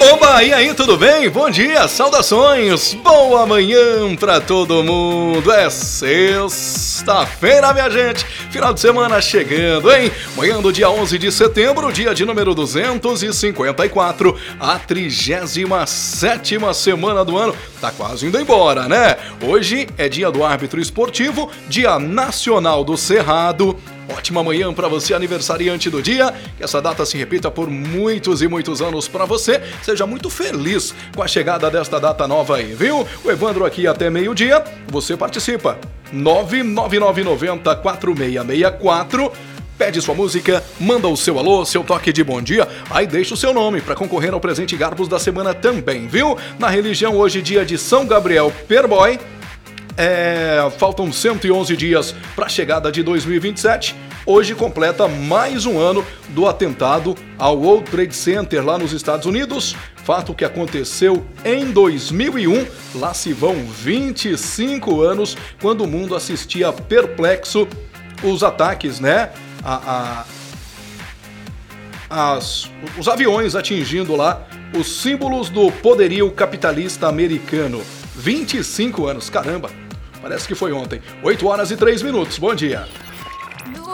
Oba, e aí, tudo bem? Bom dia, saudações, boa manhã pra todo mundo. É sexta-feira, minha gente, final de semana chegando, hein? Manhã do dia 11 de setembro, dia de número 254, a 37ª semana do ano. Tá quase indo embora, né? Hoje é dia do árbitro esportivo, dia nacional do cerrado. Ótima manhã para você, aniversariante do dia. Que essa data se repita por muitos e muitos anos para você. Seja muito feliz com a chegada desta data nova aí, viu? O Evandro aqui até meio-dia. Você participa. 999904664. Pede sua música, manda o seu alô, seu toque de bom dia, aí deixa o seu nome para concorrer ao presente Garbos da semana também, viu? Na religião, hoje dia de São Gabriel Perboy. Faltam 111 dias para a chegada de 2027. Hoje completa mais um ano do atentado ao World Trade Center lá nos Estados Unidos. Fato que aconteceu em 2001. Lá se vão 25 anos, quando o mundo assistia perplexo os ataques, né? Os aviões atingindo lá os símbolos do poderio capitalista americano. 25 anos, caramba! Parece que foi ontem. 8 horas e 3 minutos. Bom dia.